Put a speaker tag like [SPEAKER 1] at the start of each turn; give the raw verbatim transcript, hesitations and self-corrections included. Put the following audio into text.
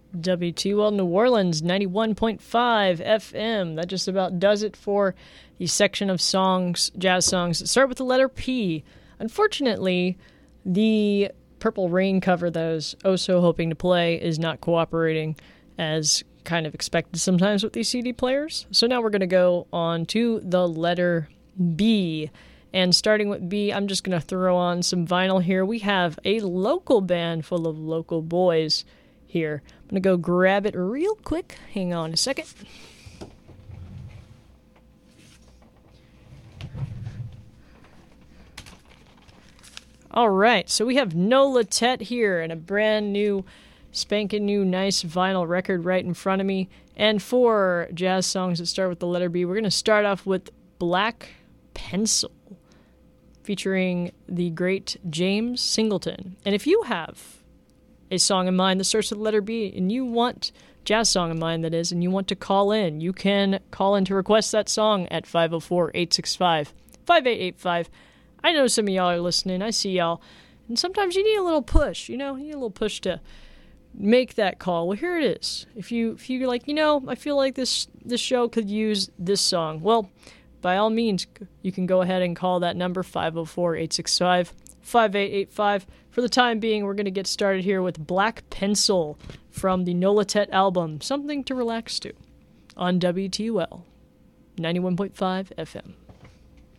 [SPEAKER 1] W T L New Orleans, ninety-one point five F M. That just about does it for the section of songs, jazz songs that start with the letter P. Unfortunately, the Purple Rain cover that I was oh so hoping to play is not cooperating as kind of expected sometimes with these C D players. So now we're going to go on to the letter B. And starting with B, I'm just going to throw on some vinyl here. We have a local band full of local boys here. I'm going to go grab it real quick. Hang on a second. All right, so we have Nola Tet here and a brand new, spanking new, nice vinyl record right in front of me. And for jazz songs that start with the letter B, we're going to start off with Black Pencil, featuring the great James Singleton. And if you have a song in mind that starts with the letter B, and you want, jazz song in mind that is, and you want to call in, you can call in to request that song at five oh four, eight six five, five eight eight five. I know some of y'all are listening. I see y'all. And sometimes you need a little push, you know? You need a little push to make that call. Well, here it is. If, you, if you're like, you know, I feel like this, this show could use this song. Well, by all means, you can go ahead and call that number, five oh four, eight six five, five eight eight five. For the time being, we're going to get started here with Black Pencil from the Nola Tet album, Something to Relax To, on W T U L, ninety-one point five F M.